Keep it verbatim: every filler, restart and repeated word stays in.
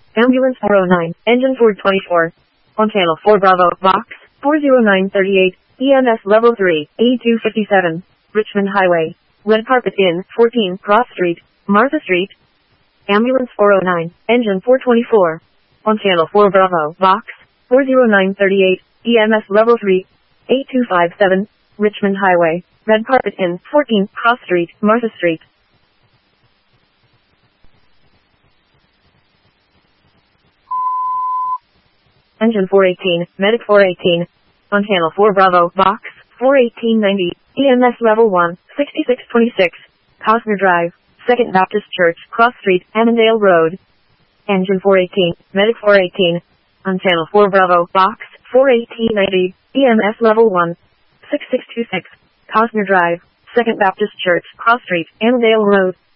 Ambulance four oh nine, engine four twenty-four. On channel four Bravo, box four oh nine thirty-eight, E M S level three, eighty-two fifty-seven, Richmond Highway. Red Carpet Inn, fourteen, Cross Street, Martha Street. Ambulance four oh nine, engine four twenty-four. On channel four Bravo, box four oh nine thirty-eight, E M S level three, eighty-two fifty-seven, Richmond Highway. Red Carpet Inn, fourteen, Cross Street, Martha Street. Engine four eighteen, Medic four eighteen. On channel four Bravo, box four eighteen ninety, E M S level one, sixty-six twenty-six, Cosner Drive, Second Baptist Church, Cross Street, Annandale Road. Engine four eighteen, Medic four eighteen. On channel four Bravo, box four eighteen ninety, E M S level one, sixty-six twenty-six, Cosner Drive, Second Baptist Church, Cross Street, Annandale Road.